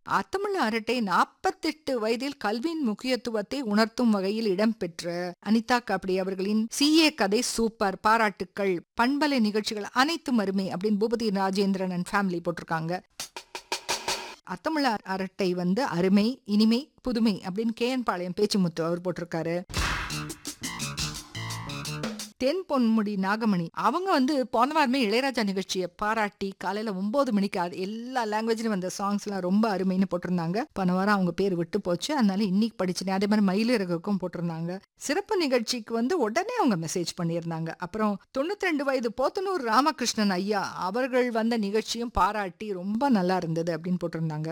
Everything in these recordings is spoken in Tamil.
அத்தமிழ் அரட்டை 48 வயதில் கல்வியின் முக்கியத்துவத்தை உணர்த்தும் வகையில் இடம்பெற்ற அனிதா காப்டி அவர்களின் CA கதை சூப்பர், பாராட்டுக்கள், பண்பலை நிகழ்ச்சிகள் அனைத்தும் அருமை அப்படின்னு பூபதி ராஜேந்திரன் அண்ட் ஃபேமிலி போட்டிருக்காங்க. அத்தமிழ் அரட்டை அருமை, இனிமை, புதுமை அப்படின்னு KN பாளையம் பேச்சுமுத்து அவர் போட்டிருக்காரு. தென் பொன்முடி நாகமணி அவங்க போன வாரமே இளையராஜா நிகழ்ச்சியை பாராட்டி காலையில 9 மணிக்கு எல்லா லாங்குவேஜ்லயும் வந்த சாங்ஸ் எல்லாம் ரொம்ப அருமைன்னு போட்டிருந்தாங்க. போன வாரம் அவங்க பேர் விட்டு போச்சு, அதனால இன்னைக்கு படிச்சுனேன். அதே மாதிரி மயிலிறகுக்கும் போட்டிருந்தாங்க. சிறப்பு நிகழ்ச்சிக்கு உடனே அவங்க மெசேஜ் பண்ணியிருந்தாங்க. அப்புறம் 92 வயது போத்தனூர் ராமகிருஷ்ணன் ஐயா அவர்கள் வந்த நிகழ்ச்சியும் பாராட்டி ரொம்ப நல்லா இருந்தது அப்படின்னு போட்டிருந்தாங்க.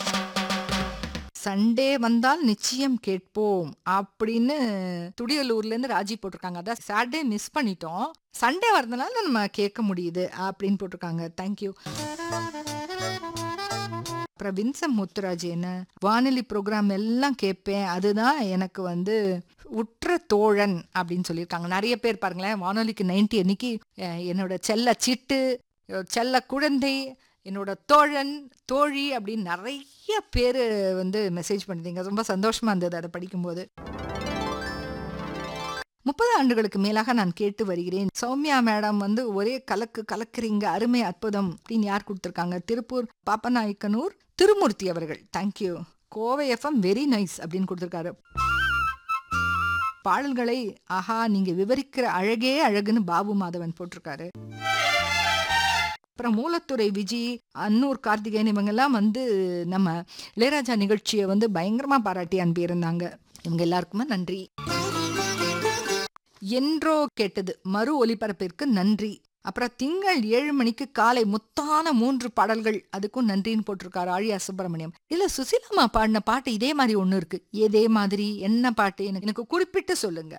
சண்டே வந்தால் நிச்சயம் கேட்போம் அப்படின்னு துடியலூர்ல இருந்து ராஜி போட்டிருக்காங்க. அதான் சாட்டர்டே மிஸ் பண்ணிட்டோம், சண்டே வரதுனால நம்ம கேட்க முடியுது அப்படின்னு போட்டிருக்காங்க. தேங்க்யூ. அப்புறம் வின்சம் முத்துராஜ், என்ன வானொலி ப்ரோக்ராம் எல்லாம் கேட்பேன், அதுதான் எனக்கு உற்ற தோழன் அப்படின்னு சொல்லியிருக்காங்க. நிறைய பேர் பாருங்களேன், வானொலிக்கு 90 அன்னைக்கு என்னோட செல்ல சிட்டு, செல்ல குழந்தை, என்னோட தோழன், தோழி அப்படின்னு நிறைய பேர் மெசேஜ் பண்ணிருந்தீங்க. ரொம்ப சந்தோஷமா இருந்தது அதை படிக்கும்போது. 30 ஆண்டுகளுக்கு மேலாக நான் கேட்டு வருகிறேன். சௌமியா மேடம் ஒரே கலக்குறீங்க, அருமை, அற்புதம் அப்படின்னு யார் கொடுத்துருக்காங்க? திருப்பூர் பாப்பநாயக்கனூர் திருமூர்த்தி அவர்கள். Thank you. Kovai FM very nice அப்படின்னு கொடுத்துருக்காரு. பாடல்களை ஆஹா நீங்க விவரிக்கிற அழகே அழகுன்னு பாபு மாதவன் போட்டிருக்காரு. அப்புறம் மூலத்துறை விஜி, அன்னூர் கார்த்திகேயன் இவங்கெல்லாம் நம்ம இளையராஜா நிகழ்ச்சியை பயங்கரமா பாராட்டி அனுப்பியிருந்தாங்க. இவங்க எல்லாருக்குமே நன்றி. என்றோ கேட்டது மறு ஒலிபரப்பிற்கு நன்றி. அப்புறம் திங்கள் 7 மணிக்கு காலை முத்தான 3 பாடல்கள், அதுக்கும் நன்றின்னு போட்டிருக்காரு ஆழியா சுப்பிரமணியம். இல்ல சுசீலாமா பாடின பாட்டு இதே மாதிரி ஒண்ணு இருக்கு. இதே மாதிரி என்ன பாட்டு எனக்கு குறிப்பிட்டு சொல்லுங்க.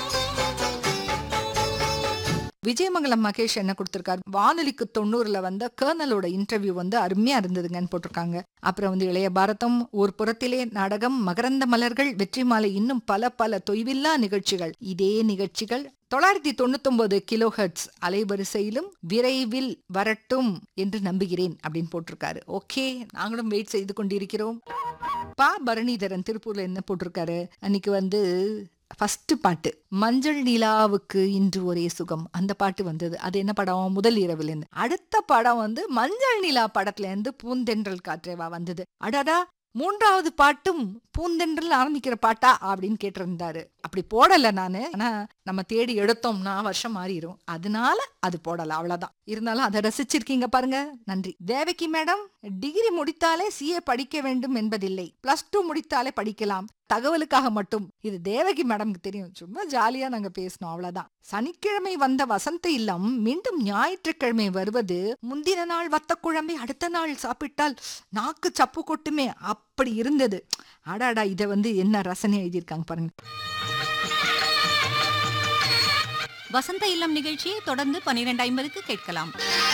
விஜயமங்கலம் மகேஷ் என்ன கொடுத்திருக்காரு? வானொலிக்கு 90ல வந்த கர்னலோட இன்டர்வியூ அருமையா இருந்ததுங்கன்னு போட்டிருக்காங்க. அப்புறம் இளைய பாரதம், ஒரு புறத்திலே நாடகம், மகரந்த மலர்கள், வெற்றி மாலை, இன்னும் பல பல தொய்வில்லா நிகழ்ச்சிகள். இதே நிகழ்ச்சிகள் 999 கிலோஹெர்ட்ஸ் அலைவரிசையிலும் விரைவில் வரட்டும் என்று நம்புகிறேன் அப்படின்னு போட்டிருக்காரு. ஓகே, நாங்களும் வெயிட் செய்து கொண்டிருக்கிறோம். பரணிதரன் திருப்பூர்ல என்ன போட்டிருக்காரு? அன்னைக்கு ஃபர்ஸ்ட் பாட்டு மஞ்சள் நிலாவுக்கு இன்று ஒரே சுகம், அந்த பாட்டு வந்தது. அது என்ன படம்? முதல் இரவுல இருந்து. அடுத்த படம் மஞ்சள் நிலா படத்துல இருந்து பூந்தென்றல் காற்றேவா வந்தது. அடாடா, 3வது பாட்டும் பூந்தென்றல் ஆரம்பிக்கிற பாட்டா அப்படின்னு கேட்டிருந்தாரு. அப்படி போடல நானு, ஆனா நம்ம தேடி எடுத்தோம்னா வருஷம் மாறிடும், அதனால அது போடல, அவ்வளவுதான். இருந்தாலும் அதை ரசிச்சிருக்கீங்க பாருங்க, நன்றி. தேவகி மேடம், டிகிரி முடித்தாலே CA படிக்க வேண்டும் என்பதில்லை, +2 முடித்தாலே படிக்கலாம், தகவலுக்காக மட்டும். இது தேவகி மேடம்க்கு தெரியும், சும்மா ஜாலியா நாங்க பேசணும், அவ்வளவுதான். சனிக்கிழமை வந்த வசந்த இல்லம் மீண்டும் ஞாயிற்றுக்கிழமை வருவது, முந்தின நாள் வத்த குழம்பை அடுத்த நாள் சாப்பிட்டால் நாக்கு சப்பு கொட்டுமே, அப்படி இருந்தது. அடாடா, இதை என்ன ரசனை எழுதியிருக்காங்க பாருங்க. வசந்த இல்லம் நிகழ்ச்சியை தொடர்ந்து 12:50க்கு கேட்கலாம்.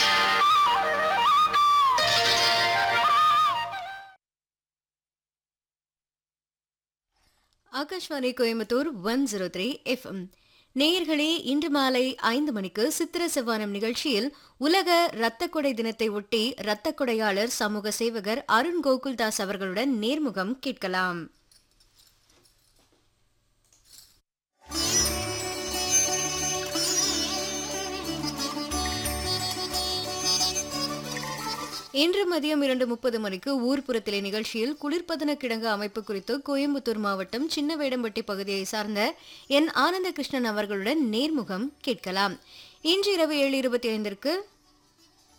ஆகாஷ்வாணி கோயம்புத்தூர் 103 FM. நேயர்களே, இன்று மாலை 5 மணிக்கு சித்திர செவ்வானம் நிகழ்ச்சியில் உலக இரத்த கொடை தினத்தை ஒட்டி இரத்த கொடையாளர் சமூக சேவகர் அருண் கோகுல்தாஸ் அவர்களுடன் நேர்முகம் கேட்கலாம். இன்று மதியம் 2:30 மணிக்கு ஊர்ப்புறத்திலே நிகழ்ச்சியில் குளிர்பதன கிடங்கு அமைப்பு குறித்து கோயம்புத்தூர் மாவட்டம் சின்னவேடம்பட்டி பகுதியை சார்ந்த என் ஆனந்த கிருஷ்ணன் அவர்களுடன் நேர்முகம் கேட்கலாம். இன்று இரவு 7:25க்கு